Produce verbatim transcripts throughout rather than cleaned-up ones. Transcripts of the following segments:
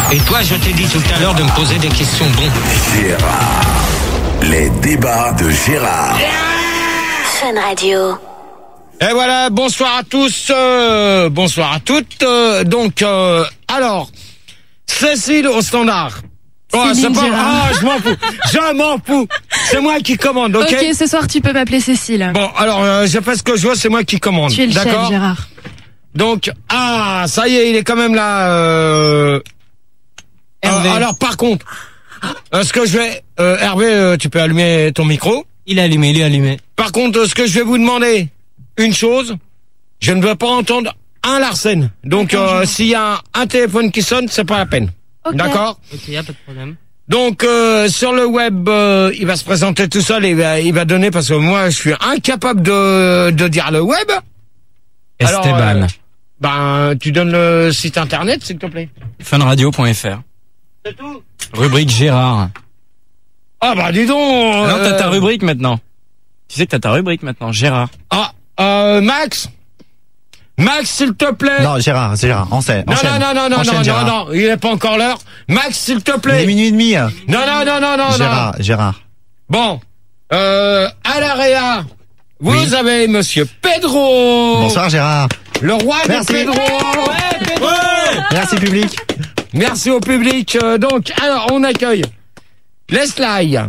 Et toi, je t'ai dit tout à l'heure de me poser des questions bonnes. Gérard. Les débats de Gérard. Fun Radio. Et voilà, bonsoir à tous, euh, bonsoir à toutes. Euh, donc, euh, alors, Cécile au standard. Oh, c'est pas... Ah, je m'en fous. Je m'en fous. C'est moi qui commande, ok? Ok, ce soir, tu peux m'appeler Cécile. Bon, alors, euh, je fais ce que je vois, c'est moi qui commande. Tu es le chef, d'accord? Gérard. Donc, ah, ça y est, il est quand même là. Euh... Hervé. Euh, alors, par contre, euh, ce que je vais... Euh, Hervé, euh, tu peux allumer ton micro. Il est allumé, il est allumé. Par contre, ce que je vais vous demander, une chose, je ne veux pas entendre un Larsen. Donc, euh, s'il y a un, un téléphone qui sonne, c'est pas la peine. Ok. D'accord? Ok, y a pas de problème. Donc, euh, sur le web, euh, il va se présenter tout seul et il va, il va donner, parce que moi, je suis incapable de, de dire le web. Alors, Esteban. euh, ben, tu donnes le site internet, s'il te plaît. funradio point f r. C'est tout? Rubrique Gérard. Ah, bah, dis donc. Ah non, t'as euh, ta rubrique maintenant. Tu sais que t'as ta rubrique maintenant, Gérard. Ah, euh, Max? Max, s'il te plaît. Non, Gérard, c'est Gérard, enchaîne. Non, enchaîne. non, non, non, non, Enchaîne, non, Gérard. non, non, il est pas encore l'heure. Max, s'il te Il est plaît. minuit et demi. Non, non, non, non, non, Gérard, Gérard. non. Bon, euh, à l'Area, vous Oui. avez Monsieur Pedro. Bonsoir, Gérard. Le roi Merci. de Pedro. Ouais, Pedro. Merci, public. Merci au public. Euh, donc, alors, on accueille Leslie.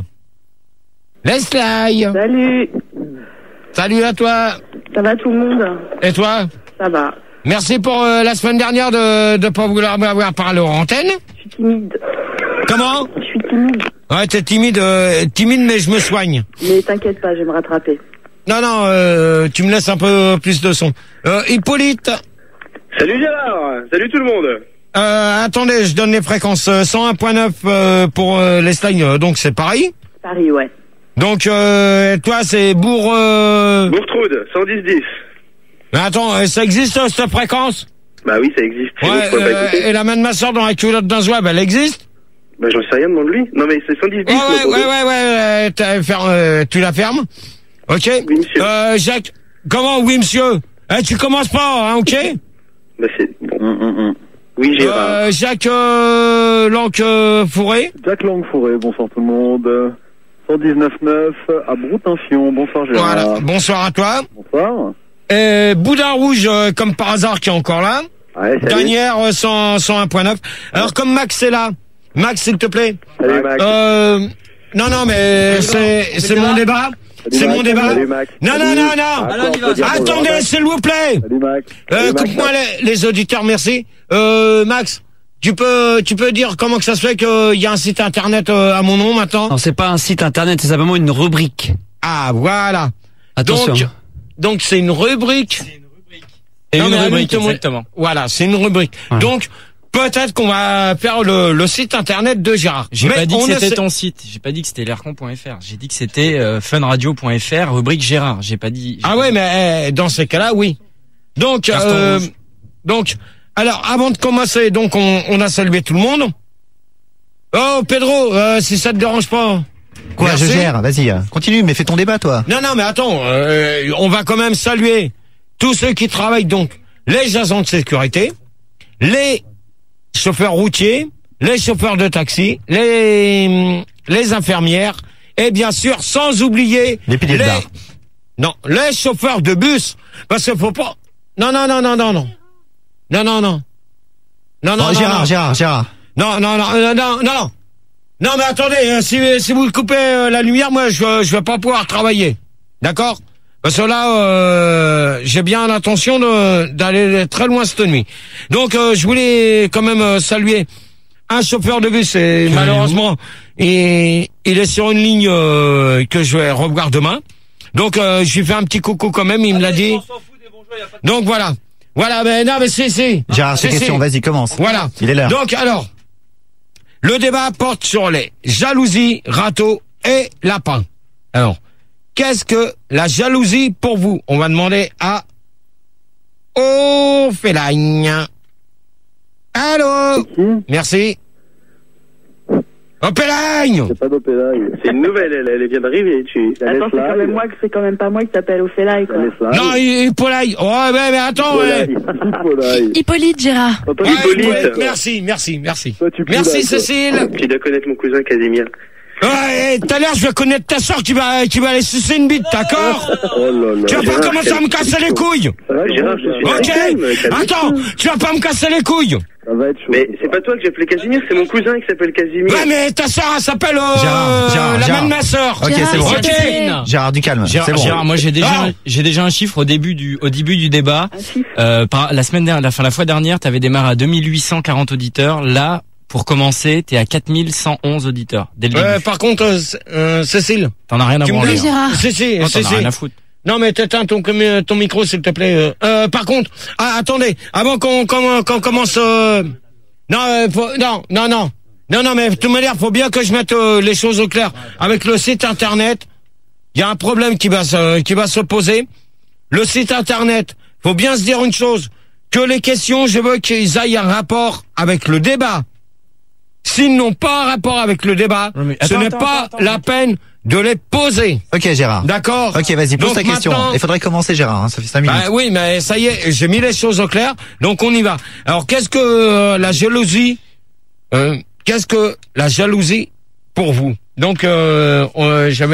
Leslie. Salut, Salut à toi. ça va tout le monde? Et toi? Ça va. Merci pour euh, la semaine dernière de de pas vouloir m'avoir parlé aux antennes. Je suis timide. Comment? Je suis timide. Ouais, t'es timide, euh, timide, mais je me soigne. Mais t'inquiète pas, je vais me rattraper. Non, non, euh, tu me laisses un peu plus de son. Euh, Hippolyte, Salut Gérard, salut tout le monde. euh, attendez, je donne les fréquences. euh, cent un virgule neuf euh, pour euh, l'Espagne, euh, donc c'est pareil. Paris, ouais. Donc, euh, toi, c'est Bourg... Euh... Bourtroude, cent dix dix. Mais attends, euh, ça existe, euh, cette fréquence? Bah oui, ça existe. Chez nous, Ouais, je pourrais pas euh, écouter. et la main de ma soeur dans la culotte d'un zouab, elle existe? Bah j'en sais rien, demande lui. Non mais c'est cent dix dix. Ouais, ouais, ouais, ouais, ouais, euh, t'as- fer- euh, tu la fermes? Ok. Oui, monsieur. Euh, Jacques, comment, oui, monsieur? Eh, tu commences pas, hein, ok? Bah c'est... Bon. Oui Gérard. Euh, Jacques euh, Lanque euh, Fourré. Jacques Langfouré, bonsoir tout le monde. cent dix-neuf neuf à Broutinfion, bonsoir Gérard. Voilà. Bonsoir à toi. Bonsoir. Et Boudin Rouge, euh, comme par hasard, qui est encore là. Ouais, salut. Dernière, euh, cent, cent un virgule neuf. Alors, comme Max est là, Max, s'il te plaît. Salut Max. Euh, non, non, mais c'est, c'est mon débat. Salut, C'est Max. mon débat. Salut Max. Non, non, Salut. non, non. Ah, on peut dire bonjour à Attendez, Max. s'il vous plaît. Salut Max. Euh, Salut, Max. coupe-moi les, les auditeurs, merci. Euh, Max, tu peux, tu peux dire comment que ça se fait qu'il y a un site internet euh, à mon nom maintenant? Non, c'est pas un site internet, c'est simplement une rubrique. Ah, voilà. Attention. Donc, donc c'est une rubrique. Et Non, une mais rubrique, allume ton- exactement. Voilà, c'est une rubrique. Voilà. Donc, peut-être qu'on va faire le, le site internet de Gérard. J'ai Mais pas dit que on c'était essaie- ton site. J'ai pas dit que c'était lercon point f r. J'ai dit que c'était euh, funradio point f r, rubrique Gérard. J'ai pas dit. j'ai Ah pas ouais, dit- mais euh, dans ces cas-là, oui. Donc, Carton euh, rouge. donc, alors, avant de commencer, donc, on, on a salué tout le monde. Oh, Pedro, euh, si ça te dérange pas. Quoi, Merci. je gère, vas-y. Continue, mais fais ton débat, toi. Non, non, mais attends, euh, on va quand même saluer tous ceux qui travaillent, donc, les agents de sécurité, les chauffeurs routiers, les chauffeurs de taxi, les, les infirmières, et bien sûr, sans oublier Les piliers de bar. non, les chauffeurs de bus, parce qu'il faut pas, non, non, non, non, non, non, non, non, non, non, non, Non, non, Gérard, non. Gérard, Gérard. Non, non, non, non, non, non, non. Non, mais attendez, euh, si, si vous coupez euh, la lumière, moi, je, je vais pas pouvoir travailler. D'accord? Parce que là, euh, j'ai bien l'intention de, d'aller très loin cette nuit. Donc, euh, je voulais quand même euh, saluer un chauffeur de bus et malheureusement, il, il est sur une ligne euh, que je vais revoir demain. Donc, euh, je lui fais un petit coucou quand même, il me l'a dit. Donc, voilà. Voilà, mais non, mais c'est, c'est. Gérard, C'est, ces questions, c'est. vas-y, commence. Voilà. Il est l'heure. Donc, alors, le débat porte sur les jalousies, râteaux et lapins. Alors, qu'est-ce que la jalousie pour vous? On va demander à Ophélagne. Allô? Merci. Opélagne. C'est pas d'Opélagne. C'est une nouvelle, elle, elle vient d'arriver. Tu... Attends, c'est quand même moi que c'est quand même pas moi qui t'appelle Ophélaï, quoi. Non, Hippolyte. Ouais, mais, mais attends, ouais. Hippolyte, Gérard. Ouais, Hippolyte. Merci, merci, merci. Merci, Cécile. Tu dois connaître mon cousin Casimir. Ouais, tout à l'heure, je vais connaître ta soeur qui va, qui va aller sucer une bite, d'accord? Oh là là. Tu vas pas commencer à me casser les couilles. Gérard, je suis Ok. calme, calme. Attends, tu vas pas me casser les couilles. Ça va être chaud. Mais c'est pas toi que j'ai appelé Casimir, c'est mon cousin qui s'appelle Casimir. Ouais, mais ta soeur, elle s'appelle, euh, Gérard, Gérard, la Gérard. main de ma soeur. Ok, c'est bon. Ok. Gérard, du calme. Gérard, C'est bon. Gérard, moi j'ai déjà, Ah. j'ai déjà un chiffre au début du, au début du débat. Un chiffre. Euh, par, la semaine dernière, la, fin, la fois dernière, t'avais démarré à deux mille huit cent quarante auditeurs. Là, pour commencer, t'es à quatre mille cent onze auditeurs. Dès le Ouais, début. par contre, euh, C- euh, Cécile. T'en as rien à Tu me branler. dis, Oui, Gérard. Si, si, Non, si, t'en as si. rien à foutre. Non, mais t'éteins ton, com- ton micro, s'il te plaît. Euh, euh, par contre, ah, attendez, avant qu'on, qu'on, qu'on commence, euh, non, euh, faut, non, non, non, non, non, mais de toute manière, faut bien que je mette euh, les choses au clair. Avec le site internet, il y a un problème qui va se, qui va se poser. Le site internet, faut bien se dire une chose, que les questions, je veux qu'ils aillent un rapport avec le débat. S'ils n'ont pas un rapport avec le débat, Non, mais ce attends, n'est attends, pas attends, attends. la peine de les poser. Ok, Gérard. D'accord? Ok, vas-y, pose Donc ta question. maintenant- Il faudrait commencer, Gérard, hein, ça fait cinq minutes. Bah oui, mais ça y est, j'ai mis les choses au clair, donc on y va. Alors, qu'est-ce que euh, la jalousie euh, Qu'est-ce que la jalousie pour vous? Donc, euh, euh, j'avais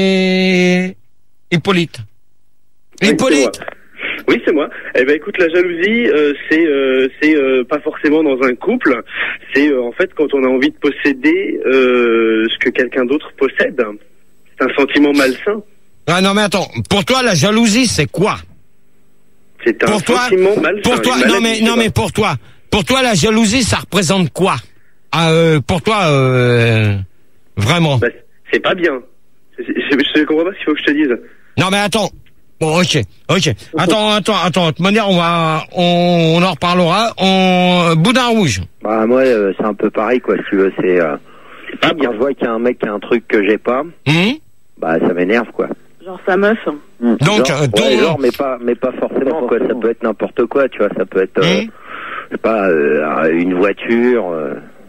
demandé Hippolyte. Oui, Hippolyte. c'est moi. Oui, c'est moi. Eh ben, écoute, la jalousie, euh, c'est, euh, c'est euh, pas forcément dans un couple. C'est euh, en fait quand on a envie de posséder euh, ce que quelqu'un d'autre possède. C'est un sentiment malsain. Ah non, mais attends. Pour toi, la jalousie, c'est quoi? C'est un Pour toi, sentiment malsain. pour toi, une non maladie, mais je sais non pas. mais pour toi, pour toi, la jalousie, ça représente quoi? Ah, euh, pour toi, euh, vraiment. Bah, c'est pas bien. C'est- c'est- Je comprends pas ce qu'il faut que je te dise. Non mais attends. Bon, ok, ok. Attends, attends, attends. De toute manière, on va, on, on en reparlera. On, Boudin rouge. Bah moi euh, c'est un peu pareil quoi si tu veux, c'est euh, pas quand je vois qu'il y a un mec qui a un truc que j'ai pas, Hum bah ça m'énerve quoi. Genre sa meuf. Donc, genre, euh, ouais, donc- genre mais pas mais pas forcément quoi, ça peut être n'importe quoi, tu vois, ça peut être euh, Hum je sais pas euh, une voiture, euh,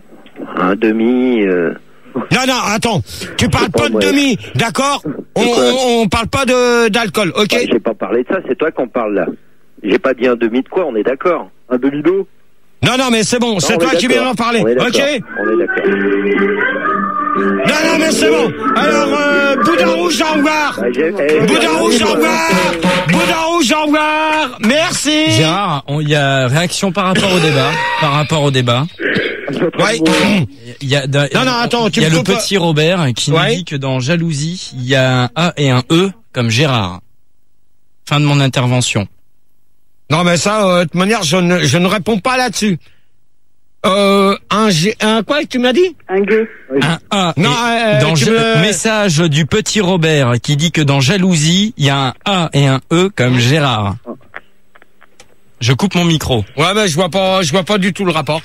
un demi euh, Non, non, attends. Tu parles pas, pas de moi. demi, d'accord? On, C'est quoi on, on parle pas de d'alcool, ok? bah, j'ai pas parlé de ça, c'est toi qu'on parle là. J'ai pas dit un demi de quoi, on est d'accord. Un demi d'eau. Non, non, mais c'est bon. C'est Non, on toi est qui viens d'accord. d'en parler, On est ok? d'accord. On est d'accord. Non, non, mais c'est bon. Alors, euh, Boudin rouge, au revoir. Bah, j'ai- eh, Boudin j'ai- rouge, au revoir. Boudin rouge, au revoir. Merci. Gérard, on- il y a réaction par rapport au débat, par rapport au débat. Ouais. Il y a, d'un- Non, non, attends, tu il y a me le coupes- petit Robert qui Ouais. nous dit que dans jalousie, il y a un A et un E comme Gérard. Fin de mon intervention. Non, mais ça, euh, de toute manière, je ne, je ne réponds pas là-dessus. Euh, un, G- un quoi tu m'as dit? Un gueux. Un A. Non, et euh, dans tu ja- me- message du petit Robert qui dit que dans jalousie, il y a un A et un E comme Gérard. Je coupe mon micro. Ouais, mais je vois pas, je vois pas du tout le rapport.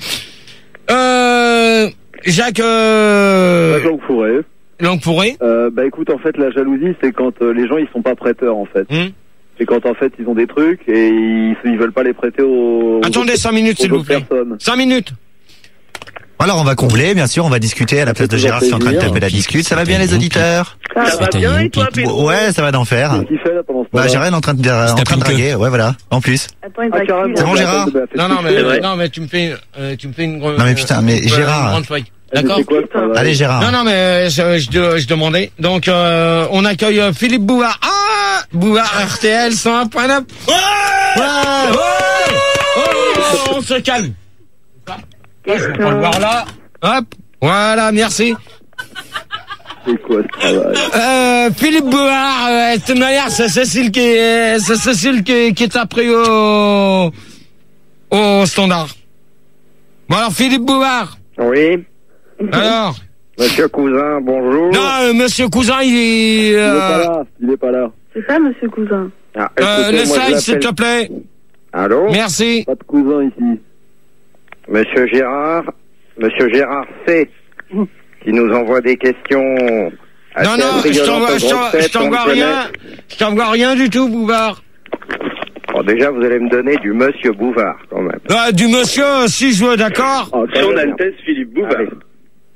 Euh, Jacques, euh, Langue fourrée. langue pourrie. Euh, bah écoute, en fait, la jalousie, c'est quand euh, les gens ils sont pas prêteurs en fait. Hum. C'est quand en fait ils ont des trucs et ils, ils veulent pas les prêter aux. aux Attendez autres- cinq minutes, aux s'il vous autres plaît. personnes. Cinq minutes. Alors on va combler, bien sûr, on va discuter à la place de toujours Gérard qui est en train de plaisir. taper la discute. Ça va bien les auditeurs? Ça Ça va. va bien et toi, Pedro? Ouais, ça va d'enfer. Qu'est-ce qu'il fait là pendant ce Bah temps-là Gérard est en train de, en tape train de une queue. draguer, ouais voilà, en plus. Attends, il Ah, va carrément. C'est bon, Gérard Bah, fait Non, non, kiffer. mais, vrai. non, mais tu me fais, euh, tu me fais une grosse. Non, mais putain, mais Gérard. Une grande feuille. Ah, mais D'accord? c'est quoi ce travail Allez Gérard. Non, non, mais je, je, je demandais. Donc, euh, on accueille euh, Philippe Bouvard. Ah, Bouvard R T L cent un point neuf. Ouais, ouais, ouais. Oh, on se calme. Ça, je vais pas le voir là. Hop, voilà, merci. C'est quoi ce travail Euh, Philippe Bouvard, euh, de toute manière, c'est Cécile qui, est- c'est Cécile qui, qui t'a pris au, au standard. Bon alors, Philippe Bouvard. Oui, Alors. monsieur cousin, bonjour. Non, euh, monsieur cousin, il est, Il est euh, pas là. Il est pas là. C'est ça, monsieur cousin. Ah, euh, écoutez, le moi, je size, s'il te l'appelle- plaît. Allô, Merci. Pas de cousin ici. monsieur Gérard, monsieur Gérard C, qui nous envoie des questions. assez Non, non, je affriolantes t'envoie, aux je t'envoie- grosses je têtes, on t'envoie le rien. Je t'envoie rien du tout, Bouvard. connaît. Bon, déjà, vous allez me donner du monsieur Bouvard, quand même. Euh, du monsieur, si je veux, d'accord. Ah, quand Son même. Altesse Philippe Bouvard. Allez.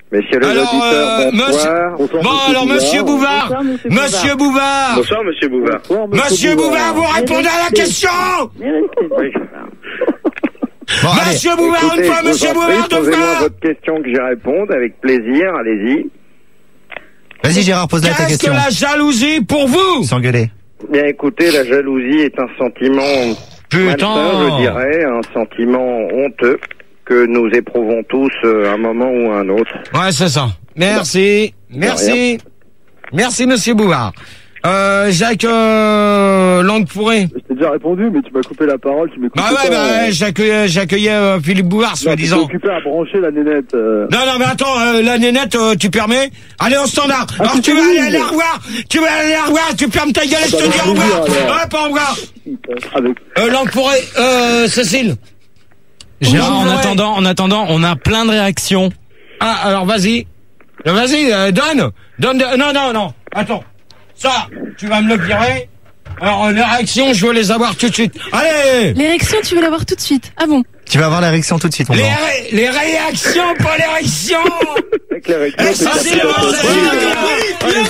Messieurs les alors, auditeurs, euh, bonsoir. monsieur... Bonsoir, Bon, monsieur alors, monsieur Bouvard, Bonsoir, monsieur monsieur Bouvard, Bonsoir, monsieur Bouvard. Bonsoir, monsieur Bouvard, vous répondez à la question. Mais restez. Oui. Bon, allez. Monsieur Bouvard, une Écoutez, fois, je vous monsieur en prie, Bouvard, deux posez-moi fois. votre question que j'y réponde avec plaisir, allez-y. Vas-y Gérard, pose-la ta Qu'est-ce que question. la jalousie pour vous? S'engueuler. Bien écoutez, la jalousie est un sentiment Putain. malsain, je dirais, un sentiment honteux que nous éprouvons tous euh, à un moment ou à un autre. Ouais, c'est ça. Merci. Merci. Merci, monsieur Bouvard. Euh, Jacques, euh, Langue Pourrée. Je t'ai déjà répondu, mais tu m'as coupé la parole, tu m'écoutes Bah ouais, pas. bah euh, ouais, j'accueillais, j'accueillais euh, Philippe Bouvard, non, tu t'es soi-disant. occupé à brancher la nénette. euh. Non, non, mais attends, euh, la nénette, euh, tu permets? Allez, au standard. Ah, Alors, c'est tu vas fini. aller la revoir. Tu vas aller la revoir. Tu fermes ta gueule et je Ah, te bah, dis au avec revoir. plaisir, alors. Ouais, pas au revoir. Avec... Euh, Langue Pourrée, euh, Cécile. Gérard, en Ouais. attendant, en attendant, on a plein de réactions. Ah, alors, vas-y. Euh, Vas-y, euh, donne. Donne, de- non, non, non. Attends. Ça, tu vas me le virer. Alors, les réactions, je veux les avoir tout de suite. Allez! L'érection, tu veux l'avoir tout de suite. Ah bon? Tu vas avoir l'érection tout de suite, mon Les, grand. ré- les réactions, pas les réactions! Avec la réaction, Eh, c'est Cécile, la pire Cécile,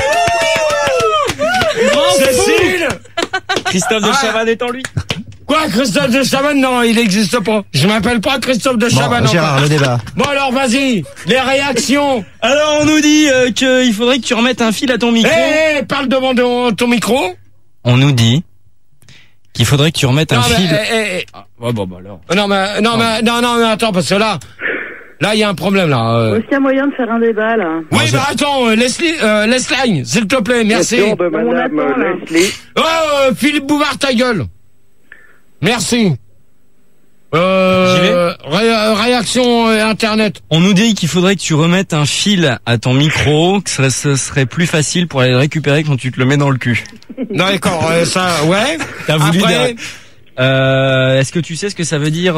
chose. Cécile! Christophe de Ah. Chavannes est en lui. Quoi, Christophe de Chavannes? Non, il n'existe pas. Je m'appelle pas Christophe de Chavannes. Bon, Gérard, encore. le débat. Bon, alors, vas-y. Les réactions. Alors, on nous dit euh, qu'il faudrait que tu remettes un fil à ton Eh, micro. hey, parle devant ton, ton micro. On nous dit qu'il faudrait que tu remettes un Non, mais, fil. eh, eh, eh. Ah, ouais, bon, bah alors. Non, mais, non, mais, non, non, mais attends, parce que là, là, il y a un problème, là. euh. Est-ce qu'il y a moyen de faire un débat, là? Oui, bah attends, euh, Leslie, euh, Leslie, s'il te plaît, merci. Question de On madame attend, là. Leslie. Oh, euh, Philippe Bouvard, ta gueule. Merci. Euh, J'y vais ré- euh, réaction euh, internet. On nous dit qu'il faudrait que tu remettes un fil à ton micro, que ce serait, ce serait plus facile pour aller le récupérer quand tu te le mets dans le cul. Non, d'accord, euh, ça, ouais. T'as voulu Après, dire- Euh, est-ce que tu sais ce que ça veut dire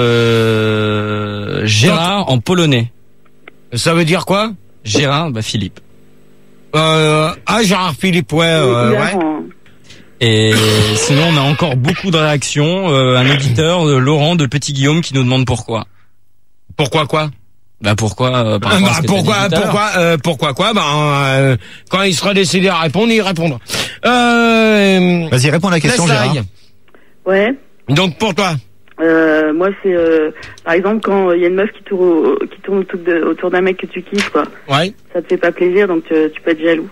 euh, Gérard en polonais? ça veut dire quoi? Gérard, bah Philippe. Euh, ah, Gérard Philippe, ouais, euh, ouais. Hilarant. Et sinon, on a encore beaucoup de réactions. Euh, un auditeur, euh, Laurent de Petit Guillaume, qui nous demande pourquoi. Pourquoi quoi? Bah pourquoi euh, par Ah, rapport à bah, ce que t'as pourquoi, dit tout à l'heure. pourquoi, euh, pourquoi quoi? Bah, euh, quand il sera décidé à répondre, il répondra. Euh, Vas-y, réponds à la question, Leslie. Gérard. Ouais. Donc, pour toi. Euh, moi, c'est, euh, par exemple, quand il y a une meuf qui tourne, au- qui tourne autour, de- autour d'un mec que tu kiffes, quoi. Ouais. Ça te fait pas plaisir, donc euh, tu peux être jaloux.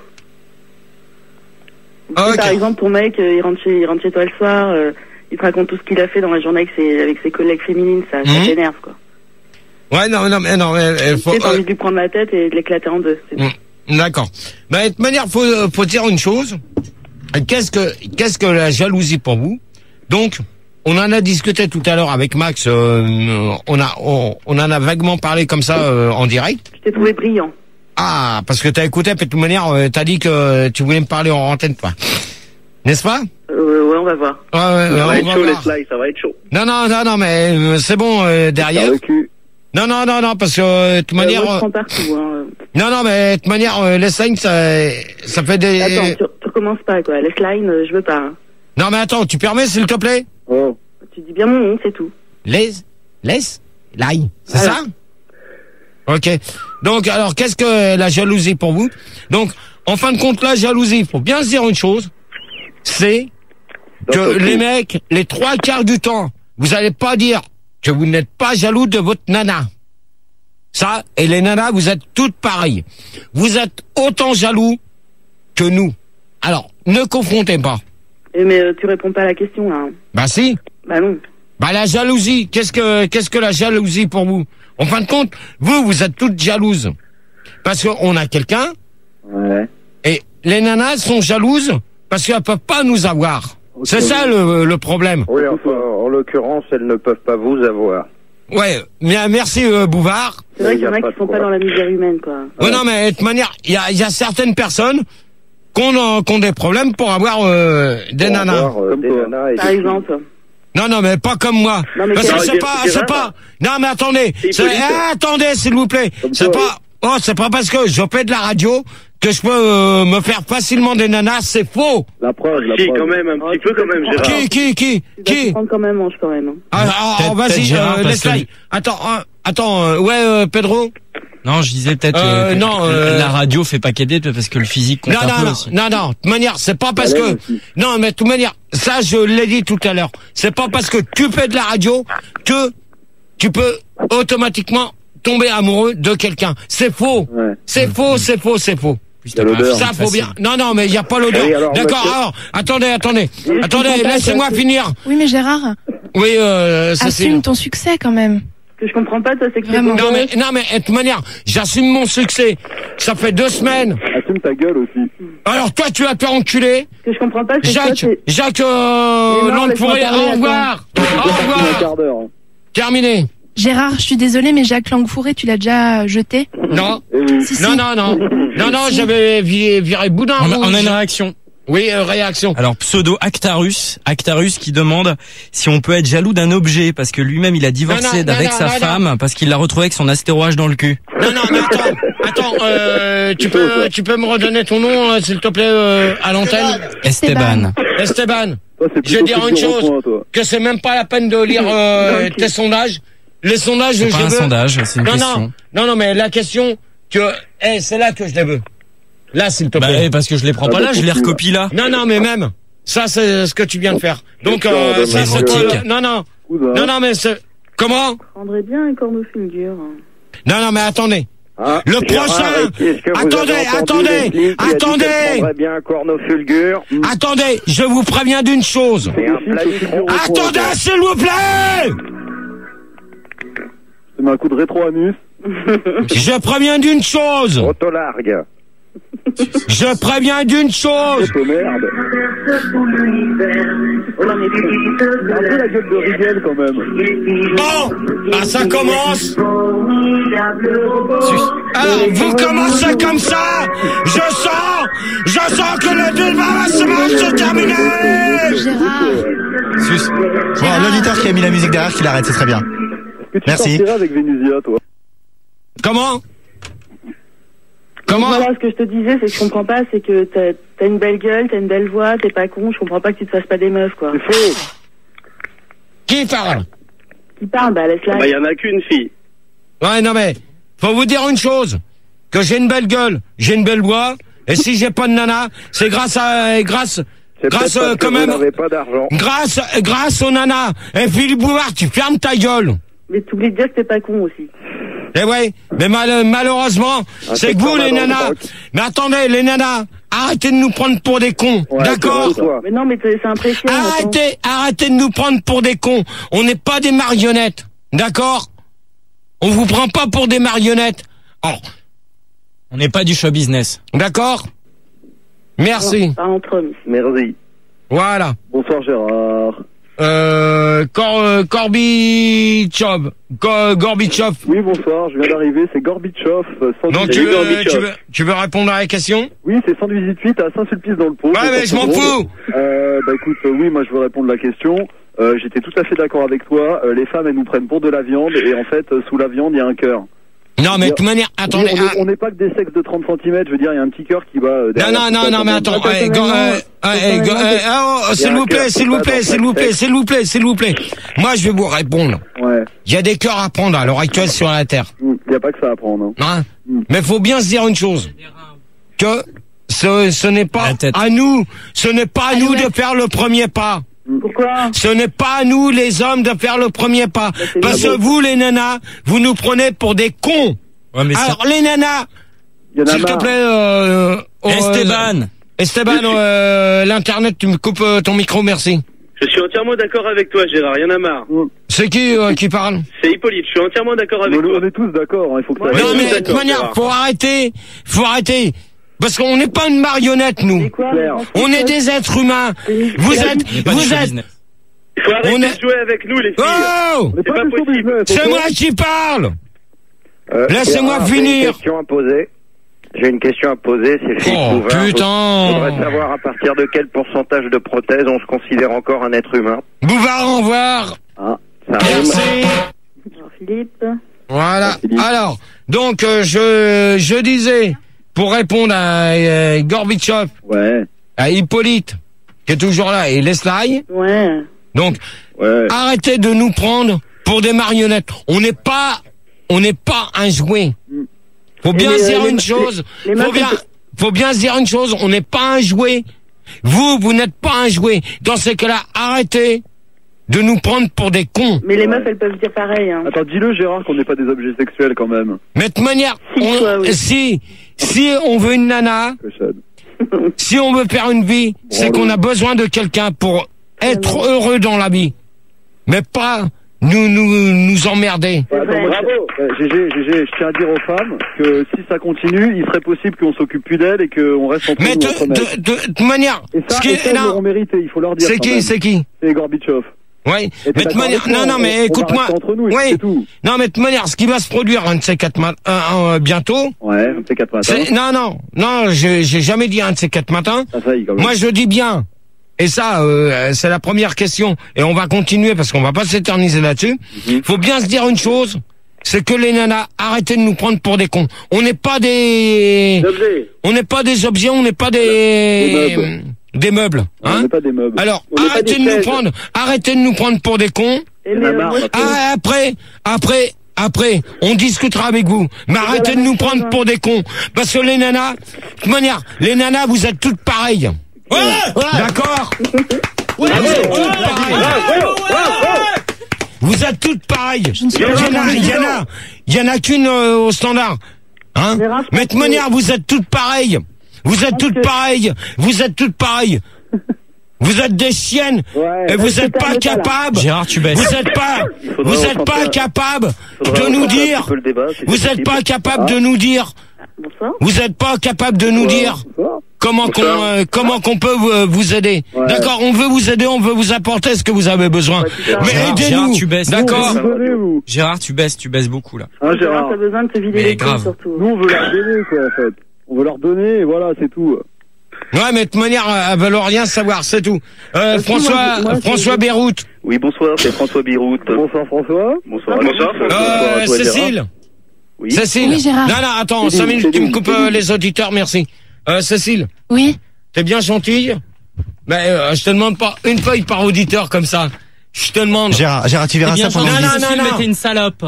Ah, Tu sais, ok. Par exemple, ton mec, euh, il rentre chez, il rentre chez toi le soir, euh, il te raconte tout ce qu'il a fait dans la journée avec ses, avec ses collègues féminines, ça, ça Mhm. t'énerve, quoi. Ouais, non, non, mais non, mais, euh, Tu faut, sais, t'as euh, envie de lui prendre la tête et de l'éclater en deux. c'est tout. Mm. D'accord. Mais de toute manière, faut, euh, faut dire une chose. Qu'est-ce que, qu'est-ce que la jalousie pour vous? Donc, on en a discuté tout à l'heure avec Max. euh, on a, on, on en a vaguement parlé comme ça euh, en direct. Je t'ai trouvé brillant. Ah, parce que t'as écouté, puis de toute manière, euh, t'as dit que tu voulais me parler en antenne, toi. N'est-ce pas? Euh, ouais, on va voir. Ouais, ouais, Ça ouais, va on être va chaud, les voir. slides, ça va être chaud. Non, non, non, non, mais euh, c'est bon euh, derrière. Par le cul. Non, non, non, non, parce que euh, de toute Euh, manière. moi, je euh, prends partout. Hein. non, non, mais de toute manière, euh, les signes, ça, ça fait des. Attends, tu, tu recommences pas, quoi. Laisse line, euh, je veux pas. Hein. Non, mais attends, tu permets, s'il te plaît? Oh. Tu dis bien mon nom, c'est tout. Laisse, laisse, l'ail. C'est Voilà. ça? Ok. Donc, alors, qu'est-ce que la jalousie pour vous? Donc, en fin de compte, la jalousie, il faut bien se dire une chose, c'est que Donc, ok. les mecs, les trois quarts du temps, vous allez pas dire que vous n'êtes pas jaloux de votre nana. Ça, et les nanas, vous êtes toutes pareilles. Vous êtes autant jaloux que nous. Alors, ne confrontez pas. Eh, mais euh, tu réponds pas à la question, là. hein. Bah si. Bah non. Bah la jalousie, qu'est-ce que qu'est-ce que la jalousie pour vous? En fin de compte, vous, vous êtes toutes jalouses. Parce qu'on a quelqu'un, Ouais. et les nanas sont jalouses parce qu'elles peuvent pas nous avoir. C'est ça le, le problème. Oui, enfin, en l'occurrence, elles ne peuvent pas vous avoir. Ouais, bien, merci euh, Bouvard. C'est vrai Il qu'il y y en a a pas qui de sont pas problème. dans la misère humaine, quoi. Ouais, non, mais de toute manière, il y a, il y a certaines personnes qu'on a, qui ont des problèmes pour avoir euh, des Pour nanas. avoir, euh, Comme des toi. nanas et Par des exemple. Non, non, mais pas comme moi. Non, mais Parce que quel- c'est pas, c'est pas. Non, mais attendez. C'est c'est- Hippolyte. ah, attendez, s'il vous plaît. Comme C'est toi, pas. Oh, c'est pas parce que je fais de la radio que je peux euh, me faire facilement des nanas. C'est faux. La preuve, la Si, preuve. quand même, un Oh, petit tu peu peux quand même, comprendre. Gérard. Qui, qui, qui, Tu vas te qui prendre comme un manche, quand même. hein. Ah, ah, Peut-être- ah, vas-y, peut-être Gérard, euh, parce laisse-la. que- Attends, euh, attends, euh, ouais, euh, Pedro. Non, je disais peut-être Euh, euh, que, non, que euh, la radio fait pas qu'aider parce que le physique compte Non, un non, peu non, aussi. non, non, de toute manière, c'est pas parce que... Non, mais de toute manière, ça, je l'ai dit tout à l'heure. C'est pas parce que tu fais de la radio que tu peux automatiquement tomber amoureux de quelqu'un. C'est faux. Ouais. C'est faux, c'est faux, c'est faux. Plus, t'as pas un l'odeur. Ça, physique faut facile. bien... Non, non, mais il n'y a pas l'odeur. Oui, alors, D'accord, monsieur- alors, attendez, attendez. Attendez, comprends pas, laissez-moi ça, finir. Oui, mais Gérard, Oui, euh, ça c'est... assume ton succès quand même. Ce que je comprends pas, toi, c'est que Vraiment. Non mais, non mais, de toute manière, j'assume mon succès. Ça fait deux semaines. Assume ta gueule aussi. Alors toi, tu vas te faire enculer. Ce que je comprends pas, c'est que toi, Jacques, c'est... Jacques, Mais euh, non, Langfourrier, laisse-moi parler, au revoir. Au Un revoir. quart d'heure. hein. Terminé. Gérard, je suis désolée, mais Jacques Langfourré, tu l'as déjà jeté? Non. Eh oui. Si, si. Non, non, non. Non, non, j'avais vi- viré Boudin. On a, rouge. on a une réaction. Oui, euh, réaction. Alors pseudo Actarus, Actarus qui demande si on peut être jaloux d'un objet parce que lui-même il a divorcé Non, non, avec non, sa non, non. femme parce qu'il l'a retrouvé avec son astéroïde dans le cul. Non, non, mais attends. Attends, euh, tu peux, tu peux me redonner ton nom, euh, s'il te plaît, euh, à l'antenne? Esteban. Esteban. Toi, c'est Je vais plutôt dire plus une du chose. rond-point, toi. Que c'est même pas la peine de lire, euh, tes sondages. Les sondages, C'est je pas un veux... sondage, c'est une non, question. non, non, non, mais la question que, eh, c'est là que je les veux. Là, s'il te Bah plaît. eh, parce que je les prends pas là, je les recopie là. Non, non, mais même. Ça, c'est ce que tu viens de faire. Donc, euh, Question de ça, c'est érotique. pas- Non, non. Cousin. Non, non, mais c'est... Comment? Je prendrais bien un corneau fulgure. Non, non, mais attendez. Ah, Le Gérard, prochain. est-ce que vous Attendez, avez entendu attendez, Leslie qui a dit attendez. qu'elle prendrait bien un corneau fulgure. Attendez, je vous préviens d'une chose. C'est un plat Attendez, s'il vous plaît. Tu mets un coup de rétro-anus. Je préviens d'une chose. Autolargue. Je préviens d'une chose. Oh merde. Non, mais c'est- C'est un peu la gueule de Rigel quand même. Bon, bah ça commence. Alors, vous commencez comme ça. Je sens, je sens que le débat va se se terminer. Gérard, Sus. Bon, l'auditeur qui a mis la musique derrière, qu'il arrête, c'est très bien. Est-ce que tu Merci. sortiras avec Vénusia, toi? Comment? Comment? Voilà, ce que je te disais, c'est que je comprends pas, c'est que t'as t'as une belle gueule, t'as une belle voix, t'es pas con, je comprends pas que tu te fasses pas des meufs, quoi. C'est faux. Qui parle? Qui parle, bah laisse-la. Bah, il y en a qu'une fille. Ouais, non mais, faut vous dire une chose, que j'ai une belle gueule, j'ai une belle voix, et si j'ai pas de nana, c'est grâce à, grâce, C'est grâce peut-être euh, parce que quand vous même, n'avez pas d'argent. grâce, grâce aux nanas. Et Philippe Bouvard, tu fermes ta gueule. Mais t'oublies de dire que t'es pas con aussi. Eh ouais, mais mal- malheureusement, Ah, c'est c'est que vous comme les dans le nanas. rock. Mais attendez, les nanas, arrêtez de nous prendre pour des cons, Ouais, d'accord? c'est vrai, toi. Mais non, mais t'es- c'est impressionnant. Arrêtez, arrêtez de nous prendre pour des cons. On n'est pas des marionnettes, d'accord? On vous prend pas pour des marionnettes. Oh, On n'est pas du show business. d'accord? Merci. Pas entre hommes. Merci. Voilà. Bonsoir Gérard. Euh, Cor, euh, Gorbichov. Go- Gorbichov. Oui, bonsoir, je viens d'arriver, c'est Gorbichov. euh, cent Donc dix-huit. tu veux, tu veux, tu veux répondre à la question? Oui, c'est cent dix-huit à Saint-Sulpice dans le Pau. Ouais, c'est mais pour je m'en tout le monde. fous. Euh, bah écoute, euh, oui, moi je veux répondre à la question. Euh, J'étais tout à fait d'accord avec toi. Euh, les femmes, elles nous prennent pour de la viande et en fait, euh, sous la viande, il y a un cœur. Non, mais de toute manière, attendez. on est- ah, on n'est pas que des sexes de trente centimètres, je veux dire, il y a un petit cœur qui va... euh, Non, derrière non, tout non, ça, non, quand mais même. attends. Attends, eh, go- personnellement, eh, eh, go- personnellement, eh, oh, Il y s'il a un vous plaît, cœur, s'il vous c'est plaît, pas s'il vous plaît, s'il vous plaît, s'il vous plaît. Moi, je vais vous répondre. Ouais, Il y a des cœurs à prendre à l'heure actuelle sur la Terre. il n'y a pas que ça à prendre. Hein. Hein? Mm. Mais faut bien se dire une chose. Que ce, ce n'est pas La tête. à nous, ce n'est pas à nous Alouette. de faire le premier pas. Pourquoi? Ce n'est pas à nous, les hommes, de faire le premier pas. c'est Parce bien que beau. vous, les nanas, vous nous prenez pour des cons. Ouais, mais Alors, les nanas, Il y en a s'il te marre. plaît, euh, euh, Esteban. Esteban, euh, l'internet, tu me coupes euh, ton micro, merci. Je suis entièrement d'accord avec toi, Gérard. Il y en a marre. C'est qui euh, qui parle? C'est Hippolyte. Je suis entièrement d'accord avec On, toi. on est tous d'accord, hein, il faut que ça... Ouais, Non, oui, mais de d'accord, toute manière, Gérard. faut arrêter, faut arrêter. Parce qu'on n'est pas une marionnette, nous. C'est quoi? Claire. On est des êtres humains. Vous êtes, On n'est pas du vous show êtes. business. Il faut arrêter On est- de jouer avec nous, les filles. Oh! On n'est C'est pas pas du show possible. business, C'est ok. moi qui parle. Euh, Laissez-moi Gérard, J'ai finir. une question à poser. J'ai une question à poser, c'est Philippe Oh, Bouvard. Je putain. voudrais savoir à partir de quel pourcentage de prothèses on se considère encore un être humain. Bouvard, au revoir. Ah, Ça rime. Merci. Alors, Philippe. Voilà. Philippe. Alors, donc, euh, je, je disais, pour répondre à euh, Gorbichov, ouais, à Hippolyte, qui est toujours là, et Leslay, Ouais. donc, ouais. arrêtez de nous prendre pour des marionnettes. On n'est pas, on n'est pas un jouet. Faut bien Et se les- dire les- une les- chose. les Faut meufs, bien, elles- faut bien se dire une chose. On n'est pas un jouet. Vous, vous n'êtes pas un jouet. Dans ces cas-là, arrêtez de nous prendre pour des cons. Mais les meufs, elles peuvent dire pareil. Hein. Attends, dis-le Gérard qu'on n'est pas des objets sexuels quand même. Mais de toute manière, Si, on- toi, oui. si, si on veut une nana, Cochonne. si on veut faire une vie, c'est qu'on a besoin de quelqu'un pour être heureux dans la vie. Mais pas nous, nous, nous emmerder. C'est Attends, vrai. moi, je- euh, Gégé, Gégé, je tiens à dire aux femmes que si ça continue, il serait possible qu'on s'occupe plus d'elles et qu'on reste entre Mais nous de, entre mecs. de, de, de toute manière, Et ça, ce qui et est, ça, ils non, l'auront mérité, il faut leur dire. c'est quand qui, même. c'est qui? C'est Gorbatchev. Oui, Et t'es mais de toute d'accord manière, avec moi, non, non, on- mais on va écoute-moi. rester entre nous, et Oui, c'est tout. non, mais de toute manière, ce qui va se produire un de ces quatre matins, euh, euh, bientôt, Ouais, un de ces quatre matins. c'est, non, non, non, j'ai j'ai jamais dit un de ces quatre matins. Ça faillit quand même. Moi, je dis bien. Et ça, euh, c'est la première question. Et on va continuer parce qu'on va pas s'éterniser là-dessus. Mhm. Faut bien se dire une chose, c'est que les nanas, arrêtez de nous prendre pour des cons. On n'est pas des, Objets. on n'est pas des objets, on n'est pas Des des, meubles. des meubles, On hein. n'est pas des meubles. Alors, On n'est pas arrêtez des de nous chaises. prendre, arrêtez de nous prendre pour des cons. Et Il y en mais, a euh, marre, moi, je maintenant. trouve- Ah, après, après, après, on discutera avec vous. Mais arrêtez de la nous même prendre chose, pour des cons. Parce que les nanas, de toute manière, les nanas, vous êtes toutes pareilles. Ouais, d'accord. Vous êtes toutes pareilles. Vous êtes toutes pareilles. Je ne suis Il y en pas a, il y en a, il y en a qu'une euh, au standard. Hein? Gérard, je Mais de pense toute manière, vous êtes toutes pareilles. Vous êtes toutes que- pareilles. Vous êtes toutes pareilles. Vous êtes des chiennes. Ouais. Et vous je êtes te pas permets pas, là. capables. Gérard, tu baisses. Vous êtes pas, faudra vous êtes pas recentrer- capable faudra de nous recentrer un dire, petit peu le débat, si vous c'est êtes pas possible. capable de nous dire, Bonsoir. vous êtes pas capable de nous dire comment qu'on, Bonsoir. euh, comment qu'on peut vous, vous aider. Ouais. D'accord, on veut vous aider, on veut vous apporter ce que vous avez besoin. Gérard, Mais Gérard, aidez-nous. tu baisses. D'accord. Vous venez, vous. Gérard, tu baisses, tu baisses beaucoup là. Hein, Gérard, Gérard. t'as besoin de te vider Mais les couilles grave. surtout. Nous, on veut leur donner, quoi, en fait. On veut leur donner, et voilà, c'est tout. Ouais, mais de toute manière, elles veulent rien savoir, c'est tout. Euh, Parce que François, moi, je- moi, je- François Beyrouth. Oui, bonsoir, c'est François Birout. Bonsoir, François. Bonsoir. Bonsoir, Bonsoir Euh, à toi, Gérard. Cécile. Oui. Cécile. Oui, Gérard. Non, non, attends, C'est cinq lui, minutes, c'est tu me lui, coupes c'est euh, lui. les auditeurs, merci. Euh, Cécile, Oui. t'es bien gentille. Mais euh, je te demande pas une feuille par auditeur comme ça. Je te demande. Gérard, Gérard, tu Eh verras bien, ça pendant Non, le non, disque. non, non. mais t'es une salope.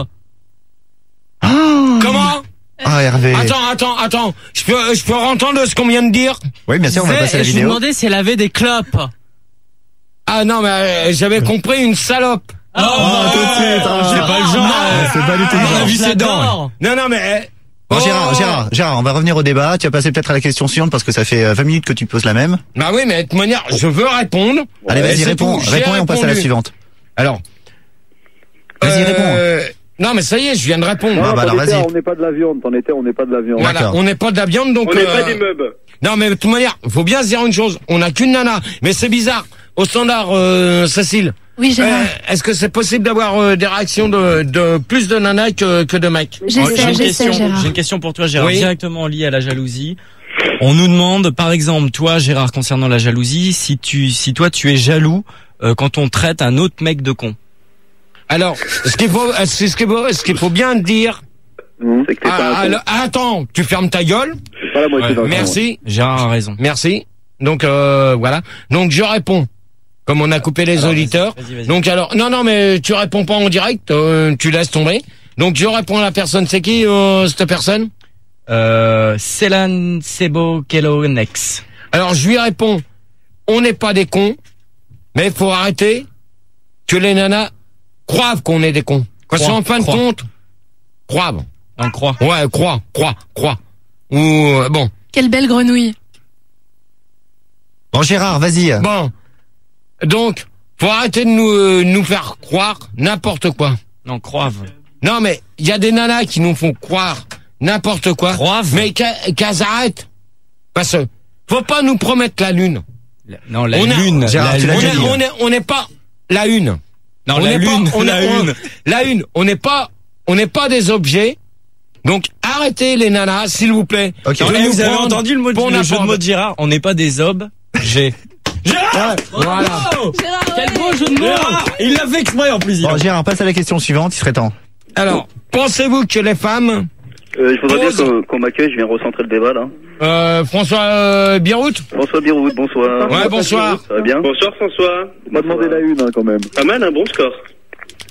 Comment? Ah, Hervé. Attends, attends, attends. Je peux, je peux entendre ce qu'on vient de dire? Oui, bien sûr, on va passer à la je lui vidéo. demandais si elle avait des clopes. Ah non, mais euh, j'avais compris une salope. Oh, tout de suite, hein. c'est pas le genre. Non, c'est pas du tout le On a genre. vu Je ses dents. l'adore. Non, non, mais. euh, Bon, oh. Gérard, Gérard, Gérard, on va revenir au débat. Tu vas passer peut-être à la question suivante parce que ça fait euh, vingt minutes que tu poses la même. Bah oui, mais de toute manière, je veux répondre. Allez, Et vas-y, c'est réponds, tout. J'ai réponds et on passe à la répondu. suivante. Alors. Vas-y, euh, Non, mais ça y est, je viens de répondre. Non, Ah, bah t'en alors, étais, vas-y. on n'est pas de la viande. T'en étais, on n'est pas de la viande. Voilà, D'accord. on n'est pas de la viande, donc. On n'est euh, pas des meubles. Non, mais de toute manière, faut bien se dire une chose. On n'a qu'une nana. Mais c'est bizarre. Au standard, euh, Cécile. Oui, Gérard. euh, Est-ce que c'est possible d'avoir euh, des réactions de, de plus de nanas que, que de mecs? J'ai J'essaie, une j'essaie, question, Gérard. j'ai une question pour toi, Gérard, Oui. directement liée à la jalousie. On nous demande, par exemple, toi, Gérard, concernant la jalousie, si tu, si toi, tu es jaloux euh, quand on traite un autre mec de con. Alors, ce qu'il faut, ce qu'il faut, ce qu'il faut bien dire. Mmh. C'est que t'es Ah, pas un con. alors, attends, tu fermes ta gueule. C'est pas la moitié Ouais, d'un con. Merci, Gérard a raison. merci. Donc euh, voilà. Donc je réponds. Comme on a coupé les Alors, auditeurs. vas-y, vas-y, vas-y. Donc alors, non, non, mais tu réponds pas en direct. euh, tu laisses tomber. Donc je réponds à la personne. C'est qui euh, cette personne? Euh, Célan Sebo Kelo Nex. Alors je lui réponds. On n'est pas des cons, mais faut arrêter que les nanas croient qu'on est des cons. Parce Croient, qu'en fin de croient. compte, croient. On croit. Ouais, croient, croient, croient. Ou euh, bon, Quelle belle grenouille. Bon, Gérard, vas-y. bon. Donc, faut arrêter de nous euh, nous faire croire n'importe quoi. Non, croive. Non, mais il y a des nanas qui nous font croire n'importe quoi. Croivent. Mais qu'a- qu'elles arrêtent. Parce que faut pas nous promettre la lune. La- non, la On a- lune. Gérard, la tu l'as On déjà est, dit. on est, on n'est pas la une. Non, on la n'est lune. Pas, on la est, on- une. la une. On n'est pas, on n'est pas des objets. Donc arrêtez les nanas, s'il vous plaît. Ok. de Non, mais nous vous avez prendre entendu le, mot de, pour le jeu de n'importe- mots de Gérard? On n'est pas des obs. J'ai. Gérard! Voilà. Quel beau jeu de mots! Il l'a fait exprès en plus. il a- Bon, Gérard, passe à la question suivante, il serait temps. Alors, pensez-vous que les femmes, Euh, il faudrait bien Pause. qu'on qu'on m'accueille, je viens recentrer le débat là. euh, François euh, Beyrouth? François Birout, bonsoir. Ouais, bonsoir. Ça va bien? Bonsoir François. On m'a demandé la une, hein, quand même. Pas mal, un bon score. Bonsoir.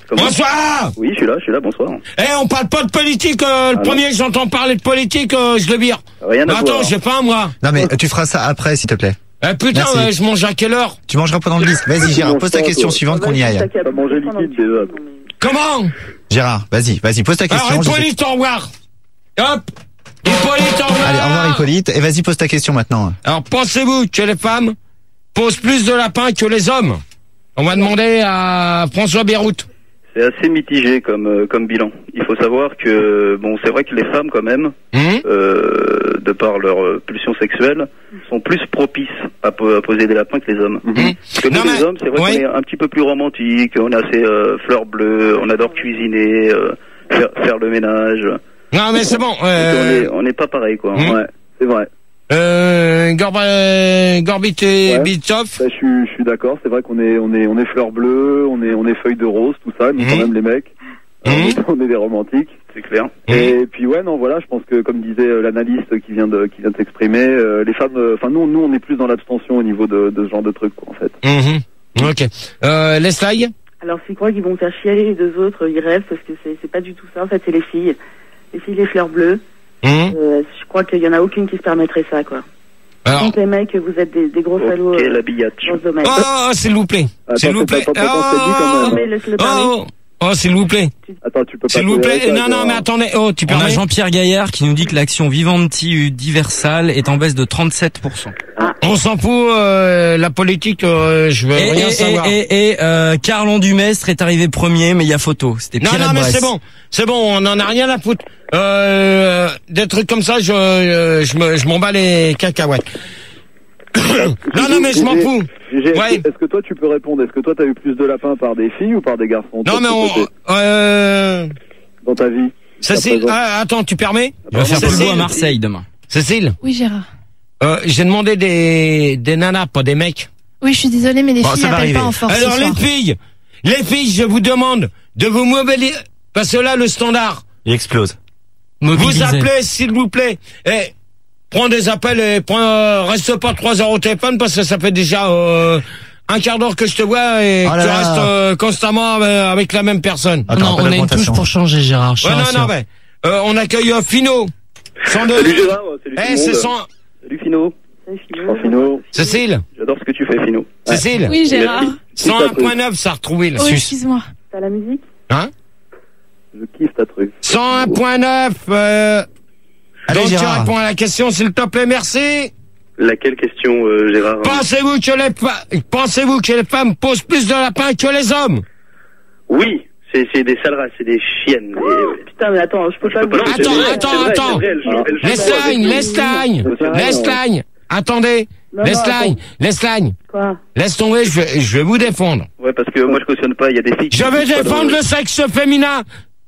Comment? Bonsoir. Oui, je suis là, je suis là, bonsoir. Eh, on parle pas de politique, euh, le Ah premier que j'entends parler de politique, euh, je le vire. Rien à Mais attends, voir. j'ai pas moi. Non mais tu feras ça après, s'il te plaît. Eh putain, Merci. ouais, je mange à quelle heure? Tu mangeras pendant le disque. Vas-y Gérard, pose ta question suivante qu'on y aille. T'as mangé liquide déjà. Comment? Gérard, vas-y, vas-y, pose ta question. Alors, je sais- Hippolyte, au revoir. Hop. Hippolyte, au revoir. Allez, au revoir Hippolyte. Et vas-y, pose ta question maintenant. Alors, pensez-vous que les femmes posent plus de lapins que les hommes? On va demander à François Beyrouth. C'est assez mitigé comme euh, comme bilan. Il faut savoir que bon, c'est vrai que les femmes quand même, Mmh. euh, de par leur euh, pulsion sexuelle, sont plus propices à, po- à poser des lapins que les hommes. Mmh. Parce que nous, Non, les mais- hommes, c'est vrai oui. qu'on est un petit peu plus romantique. On a ces euh, fleurs bleues, on adore cuisiner, euh, faire, faire le ménage. Non, mais c'est bon. On Euh, est on n'est pas pareil quoi. Mmh. Ouais, c'est vrai. euh, Gorba, euh, Gorbit et Ouais. Bitov. Bah, je suis, je suis d'accord. C'est vrai qu'on est, on est, on est fleurs bleues, on est, on est feuilles de rose, tout ça. Mais Mhm. quand même les mecs, euh, on, Mhm. est, on est des romantiques. C'est clair. Mhm. Et puis ouais, non, voilà, je pense que comme disait euh, l'analyste qui vient de, qui vient de s'exprimer, euh, les femmes, euh, enfin nous, nous, on est plus dans l'abstention au niveau de, de ce genre de trucs, quoi, en fait. Mhm. Ok. Euh, Leslie. Alors, s'ils croient qu'ils vont faire chialer les deux autres, ils rêvent parce que c'est c'est pas du tout ça. En fait, c'est les filles. Les filles, les fleurs bleues. Mhm. Euh, je crois qu'il y en a aucune qui se permettrait ça, quoi. Alors. Donc, les mecs, vous êtes des, des gros salauds Ok, euh, l'habillage. dans ce domaine. Oh, s'il vous plaît. Attends, S'il vous c'est plaît. pas- pas- pas- pas- dit quand Oh, même. Mais laisse-le parler. oh, oh, s'il vous plaît. Attends, tu peux pas. S'il vous tolérer plaît. ça, Non, non, quoi. mais attendez. Oh, tu On a permets? Jean-Pierre Gaillard qui nous dit que l'action Vivendi Universal est en baisse de trente-sept pour cent. On s'en fout, euh, la politique, euh, je veux Et, rien et, savoir. et, et, et euh, Carlon Dumestre est arrivé premier, mais il y a photo. C'était Non, Pierre non, mais c'est bon. C'est bon, on en a rien à foutre. Euh, des trucs comme ça, je, euh, je me, je m'en bats les cacahuètes. non, non, mais je m'en Gégé, fous. Gégé, est-ce Ouais. que- est-ce que toi tu peux répondre? Est-ce que toi t'as eu plus de lapins par des filles ou par des garçons? Non, toi, mais de ton on, côté, euh, dans ta vie. Cécile, présent. ah, attends, tu permets? Il va faire Cécile, Polvo à Marseille demain. Cécile, Oui, Gérard. euh, j'ai demandé des, des nanas, pas des mecs. Oui, je suis désolée, mais les Bon, filles ça va n'appellent arriver. pas en force Alors ce les soir. filles, les filles, je vous demande de vous mobiliser, parce que là, le standard, Il explose. vous Mobilisé. appelez, s'il vous plaît, et prends des appels et prends, euh, reste pas trois heures au téléphone parce que ça fait déjà euh, un quart d'heure que je te vois et Oh que là tu là. restes euh, constamment euh, avec la même personne. Attends, non, pas on a une d'augmentation. touche pour changer, Gérard. Je Ouais, te non, rassure. non, mais euh, on accueille euh, Fino. Sans de... Salut Gérard, salut Eh, tout le c'est monde. sans... Salut Fino. Salut, Philo. Oh, Fino. Cécile, J'adore ce que tu fais Fino. Cécile, Oui, Gérard. cent un point neuf, ça a retrouvé là. Oh, excuse-moi. T'as la musique? Hein Je kiffe ta truc. cent un point neuf, euh... Allez, donc tu Gérard. réponds à la question, s'il te plaît, merci. Laquelle question, euh, Gérard? Pensez-vous que les fa- pensez-vous que les femmes posent plus de lapins que les hommes? Oui, c'est c'est des sales races, c'est des chiennes. Et, ouais. Putain, mais attends, je peux pas... Non, mais c'est Attends, vrai, attends, c'est vrai, attends. c'est vrai, elle joue- elle joue Lesline, avec- Lesline, C'est vrai, Lesline, attendez, Non, non, Lesline, attends. Lesline, Quoi? laisse tomber, je vais, je vais vous défendre. Ouais, parce que moi je cautionne pas, il y a des filles qui Je vais sont pas défendre dans- le sexe féminin.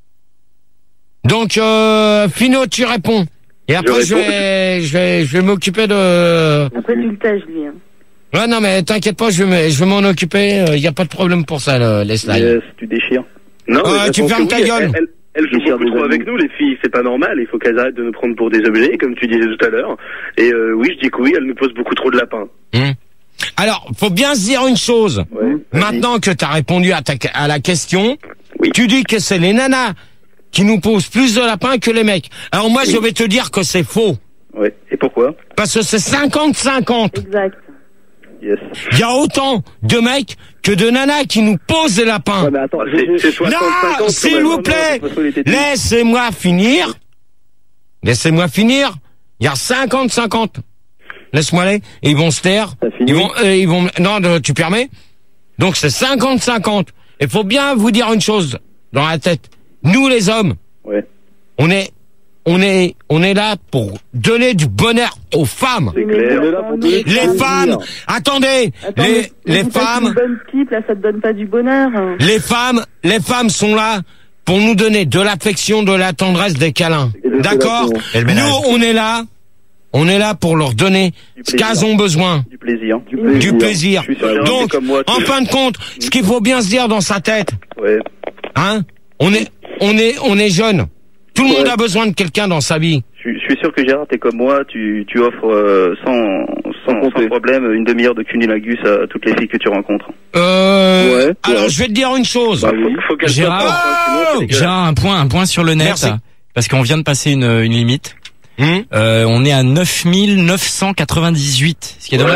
Donc, euh, Fino, tu réponds. Et après, je réponds. vais, je vais, je vais m'occuper de... Après, tu le tâches, lui. Hein. Ouais, non, mais t'inquiète pas, je vais, me- je vais m'en occuper, il y a pas de problème pour ça, le- Lesline. Yes, tu déchires. Non, Ouais, mais tu j'attends fermes que ta oui, gueule. Elle, elle, elle joue Déchire beaucoup des trop amis. avec nous, les filles, c'est pas normal, il faut qu'elles arrêtent de nous prendre pour des objets, comme tu disais tout à l'heure. Et euh, oui, je dis que oui, elle nous pose beaucoup trop de lapins. Hum. Alors, faut bien se dire une chose. Ouais. Maintenant que tu as répondu à, ta, à la question, Oui. tu dis que c'est les nanas qui nous posent plus de lapins que les mecs. Alors moi, je vais te dire que c'est faux. Ouais. Et pourquoi? Parce que c'est cinquante cinquante. Exact. Yes. Il y a autant de mecs que de nanas qui nous posent des lapins. Ouais, mais attends, Ah, Gégé, c'est c'est soixante cinquante. Non, s'il vous plaît, laissez-moi finir. Laissez-moi finir. Il y a cinquante cinquante. Laisse-moi aller. Et ils vont se taire. T'as fini Ils vont, euh, ils vont, non, non, tu permets? Donc c'est cinquante cinquante. Il faut bien vous dire une chose dans la tête. Nous, les hommes, Ouais. on est, on est, on est là pour donner du bonheur aux femmes. C'est Mais clair. On est là pour donner du Les plaisir. femmes, attendez, Attends, les, mais- mais les dis pas femmes, qu'une bonne pipe, là, ça te donne pas du bonheur. hein. les femmes, les femmes sont là pour nous donner de l'affection, de la tendresse, des câlins. Et des D'accord? collations. Et le ménage. Nous, on est là, on est là pour leur donner Du ce plaisir. qu'elles ont besoin. Du plaisir. Du plaisir. Du plaisir. Je suis sûr que Donc, c'est comme moi, tu- en fin de compte, ce qu'il faut bien se dire dans sa tête, Ouais. hein, on est, on est, on est jeune. Tout le monde a besoin de quelqu'un dans sa vie. Je suis, je suis sûr que Gérard, t'es comme moi, tu, tu offres euh, sans, sans, sans problème une demi-heure de cunilingus à toutes les filles que tu rencontres. Euh, Ouais, alors ouais. je vais te dire une chose. Bah oui. Faut qu'elle soit Gérard, propre, hein, sinon, c'est dégueulasse. Gérard, un point, un point sur le net. Merci. Parce qu'on vient de passer une, une limite. Hum Euh, on est à neuf mille neuf cent quatre-vingt-dix-huit. Ce qui est dommage.